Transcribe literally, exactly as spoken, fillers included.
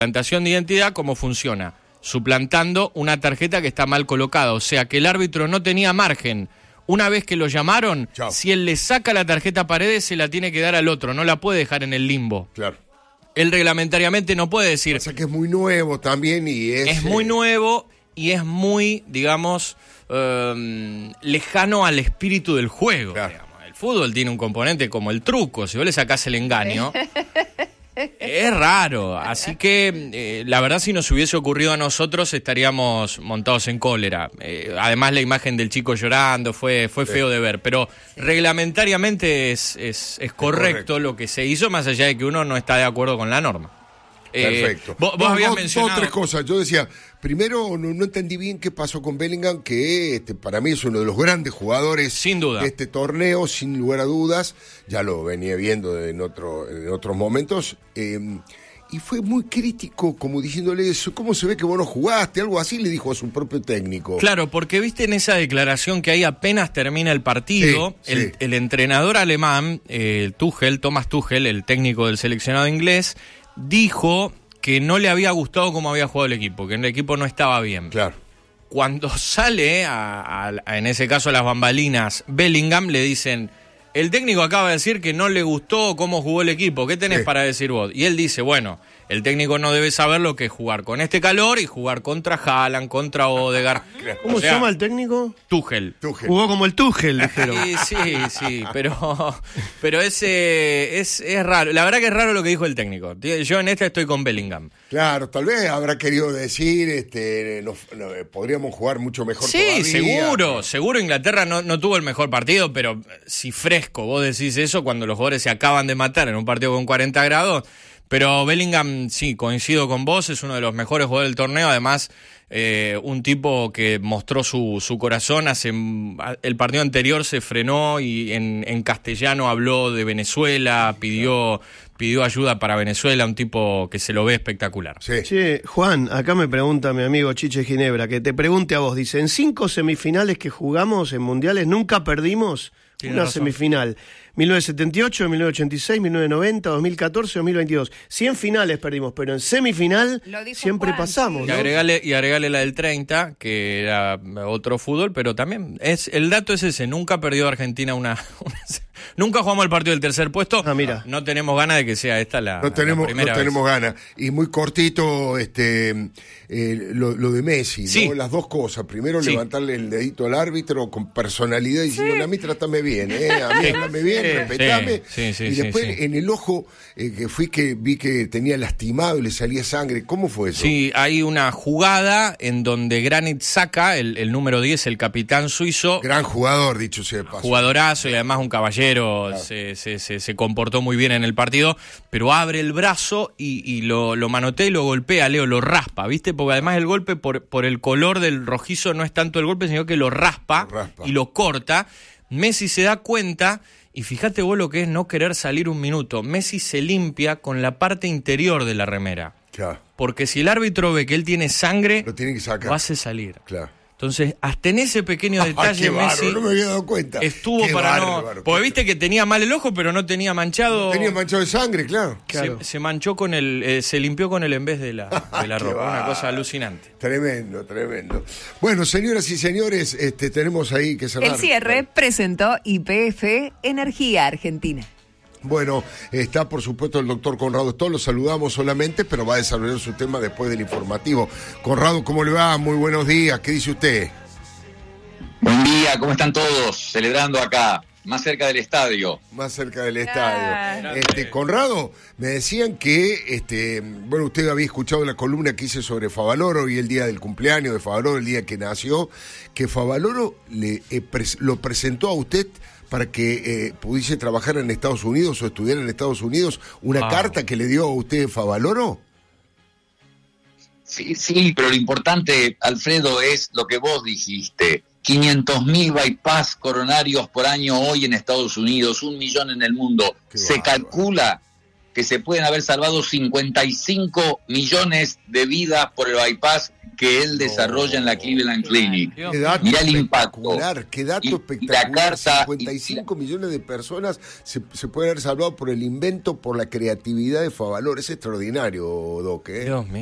suplantación de identidad, ¿cómo funciona? Suplantando una tarjeta que está mal colocada, o sea que el árbitro no tenía margen. Una vez que lo llamaron, Chao. si él le saca la tarjeta a Paredes, se la tiene que dar al otro, no la puede dejar en el limbo. Claro. Él reglamentariamente no puede decir... O sea que es muy nuevo también y es... Es muy nuevo y es muy, digamos, um, lejano al espíritu del juego. Claro. Digamos. El fútbol tiene un componente como el truco, si vos le sacás el engaño... Es raro, así que eh, la verdad si nos hubiese ocurrido a nosotros estaríamos montados en cólera. Eh, además la imagen del chico llorando fue, fue sí. feo de ver, pero sí. reglamentariamente es, es, es, correcto es correcto lo que se hizo, más allá de que uno no está de acuerdo con la norma. Perfecto. Eh, vos, vos habías dos, mencionado... dos, tres cosas. Yo decía, primero, no, no entendí bien qué pasó con Bellingham, que este, para mí es uno de los grandes jugadores sin duda. de este torneo, sin lugar a dudas. Ya lo venía viendo en, otro, en otros momentos. Eh, y fue muy crítico, como diciéndole eso, ¿cómo se ve que vos no jugaste? Algo así le dijo a su propio técnico. Claro, porque viste en esa declaración que ahí apenas termina el partido, sí, el, sí. el entrenador alemán, eh, Tuchel, Thomas Tuchel, el técnico del seleccionado inglés, dijo que no le había gustado cómo había jugado el equipo, que el equipo no estaba bien. Claro. Cuando sale, a, a, a, en ese caso a las bambalinas, Bellingham, le dicen, el técnico acaba de decir que no le gustó cómo jugó el equipo, ¿qué tenés sí. para decir vos? Y él dice, bueno, el técnico no debe saber lo que es jugar con este calor y jugar contra Haaland, contra Odegaard. ¿Cómo o sea, se llama el técnico? Tuchel. Tuchel. Jugó como el Tuchel, dijeron. Sí, sí, sí, pero, pero ese, es, es raro. La verdad que es raro lo que dijo el técnico. Yo en esta estoy con Bellingham. Claro, tal vez habrá querido decir, este, no, no, podríamos jugar mucho mejor sí, todavía. Sí, seguro, seguro Inglaterra no, no tuvo el mejor partido, pero si fresco vos decís eso cuando los jugadores se acaban de matar en un partido con cuarenta grados... Pero Bellingham, sí, coincido con vos, es uno de los mejores jugadores del torneo, además eh, un tipo que mostró su, su corazón, hace el partido anterior se frenó y en, en castellano habló de Venezuela, pidió, pidió ayuda para Venezuela, un tipo que se lo ve espectacular. Sí. Che, Juan, acá me pregunta mi amigo Chiche Ginebra, que te pregunte a vos, dice, en cinco semifinales que jugamos en mundiales nunca perdimos una razón. Semifinal. mil novecientos setenta y ocho, mil novecientos ochenta y seis, mil novecientos noventa, dos mil catorce, dos mil veintidós. cien finales perdimos, pero en semifinal siempre Juan, pasamos. Sí. ¿no? Y agregale, y agregale la del treinta, que era otro fútbol, pero también es el dato es ese, nunca perdió Argentina una... una nunca jugamos el partido del tercer puesto. Ah, mira. No tenemos ganas de que sea esta la, no tenemos, la primera No tenemos vez. ganas. Y muy cortito este eh, lo, lo de Messi, sí. ¿no? Las dos cosas. Primero, sí. levantarle el dedito al árbitro con personalidad y sí. diciendo, a mí trátame bien, ¿eh? A mí háblame bien, sí. respetame. Sí, sí, y después sí, sí. en el ojo eh, que fui que vi que tenía lastimado y le salía sangre. ¿Cómo fue eso? Sí, hay una jugada en donde Granit Xhaka, el, el número diez, el capitán suizo. Gran jugador, dicho sea de paso. Jugadorazo y además un caballero, claro. se, se, se, se comportó muy bien en el partido, pero abre el brazo y, y lo, lo manotea y lo golpea, Leo, lo raspa, ¿viste? Porque además el golpe por, por el color del rojizo no es tanto el golpe, sino que lo raspa, lo raspa y lo corta. Messi se da cuenta, y fíjate vos lo que es no querer salir un minuto. Messi se limpia con la parte interior de la remera. Claro. Porque si el árbitro ve que él tiene sangre, lo tiene que sacar. Lo hace salir. Claro. Entonces, hasta en ese pequeño detalle, ah, Messi bárbaro, no me había dado cuenta. Estuvo qué para bárbaro, no... Porque viste que tenía mal el ojo, pero no tenía manchado... No tenía manchado de sangre, claro. claro. Se, se manchó con el... Eh, se limpió con el en vez de la, de la ropa. Una cosa alucinante. Tremendo, tremendo. Bueno, señoras y señores, este, tenemos ahí que cerrar. El cierre presentó Y P F Energía Argentina. Bueno, está por supuesto el doctor Conrado Stoll, lo saludamos solamente, pero va a desarrollar su tema después del informativo. Conrado, ¿cómo le va? Muy buenos días, ¿qué dice usted? Buen día, ¿cómo están todos? Celebrando acá, más cerca del estadio. Más cerca del Ah, estadio. Este, Conrado, me decían que, este, bueno, usted había escuchado la columna que hice sobre Favaloro y el día del cumpleaños de Favaloro, el día que nació, que Favaloro le, eh, pres- lo presentó a usted para que eh, pudiese trabajar en Estados Unidos o estudiar en Estados Unidos, una ah. carta que le dio a usted Favaloro. Sí, sí, pero lo importante, Alfredo, es lo que vos dijiste. quinientos mil bypass coronarios por año hoy en Estados Unidos, un millón en el mundo. Qué se bárbaro. calcula que se pueden haber salvado cincuenta y cinco millones de vidas por el bypass que él desarrolla en la Cleveland Clinic. Qué dato Mirá el impacto. espectacular, qué dato Y- y la espectacular. carta- cincuenta y cinco millones de personas se, se pueden haber salvado por el invento, por la creatividad de Favaloro. Es extraordinario, Doc, ¿eh? Dios mío.